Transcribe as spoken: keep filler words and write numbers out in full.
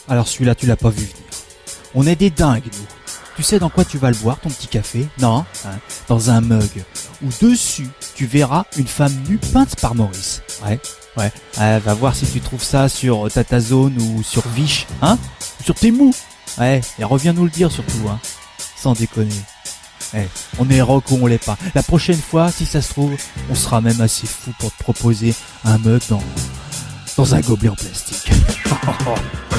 Alors celui-là, tu l'as pas vu venir. On est des dingues, nous. Tu sais dans quoi tu vas le boire, ton petit café? Non, hein, dans un mug. Où dessus, tu verras une femme nue peinte par Maurice. Ouais, ouais. ouais va voir si tu trouves ça sur Tatazone ou sur Viche, hein? Sur Temu. Ouais, et reviens nous le dire surtout, hein. Sans déconner. Eh, on est rock ou on l'est pas. La prochaine fois, si ça se trouve, on sera même assez fou pour te proposer un mug dans, dans un gobelet en plastique.